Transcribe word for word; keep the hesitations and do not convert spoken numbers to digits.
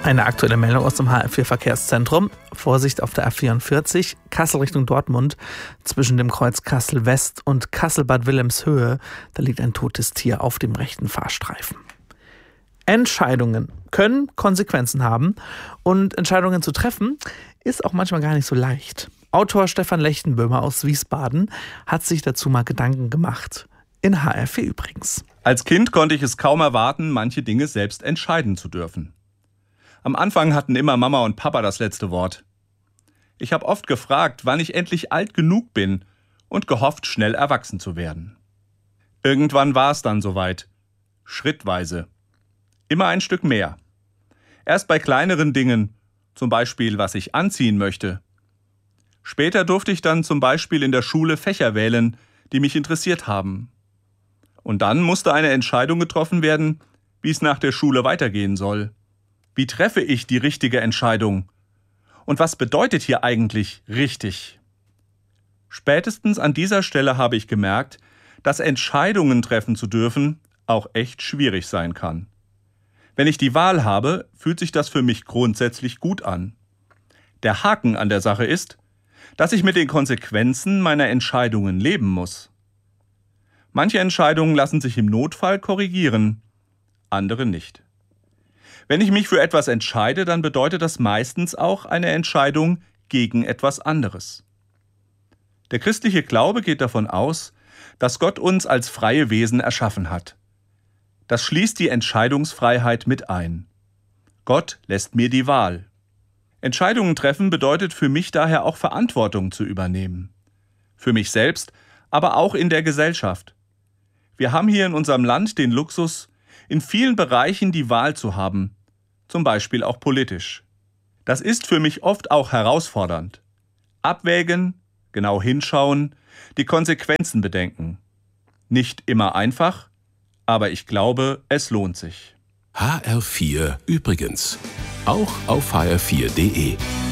Eine aktuelle Meldung aus dem H R vier Verkehrszentrum. Vorsicht auf der A vierundvierzig, Kassel Richtung Dortmund. Zwischen dem Kreuz Kassel West und Kassel-Bad Wilhelmshöhe, da liegt ein totes Tier auf dem rechten Fahrstreifen. Entscheidungen können Konsequenzen haben und Entscheidungen zu treffen ist auch manchmal gar nicht so leicht. Autor Stefan Lechtenböhmer aus Wiesbaden hat sich dazu mal Gedanken gemacht. In H R vier übrigens. Als Kind konnte ich es kaum erwarten, manche Dinge selbst entscheiden zu dürfen. Am Anfang hatten immer Mama und Papa das letzte Wort. Ich habe oft gefragt, wann ich endlich alt genug bin und gehofft, schnell erwachsen zu werden. Irgendwann war es dann soweit. Schrittweise. Immer ein Stück mehr. Erst bei kleineren Dingen, zum Beispiel, was ich anziehen möchte. Später durfte ich dann zum Beispiel in der Schule Fächer wählen, die mich interessiert haben. Und dann musste eine Entscheidung getroffen werden, wie es nach der Schule weitergehen soll. Wie treffe ich die richtige Entscheidung? Und was bedeutet hier eigentlich richtig? Spätestens an dieser Stelle habe ich gemerkt, dass Entscheidungen treffen zu dürfen auch echt schwierig sein kann. Wenn ich die Wahl habe, fühlt sich das für mich grundsätzlich gut an. Der Haken an der Sache ist, dass ich mit den Konsequenzen meiner Entscheidungen leben muss. Manche Entscheidungen lassen sich im Notfall korrigieren, andere nicht. Wenn ich mich für etwas entscheide, dann bedeutet das meistens auch eine Entscheidung gegen etwas anderes. Der christliche Glaube geht davon aus, dass Gott uns als freie Wesen erschaffen hat. Das schließt die Entscheidungsfreiheit mit ein. Gott lässt mir die Wahl. Entscheidungen treffen bedeutet für mich daher auch Verantwortung zu übernehmen. Für mich selbst, aber auch in der Gesellschaft. Wir haben hier in unserem Land den Luxus, in vielen Bereichen die Wahl zu haben, zum Beispiel auch politisch. Das ist für mich oft auch herausfordernd. Abwägen, genau hinschauen, die Konsequenzen bedenken. Nicht immer einfach, aber ich glaube, es lohnt sich. H R vier übrigens. Auch auf h r vier punkt de.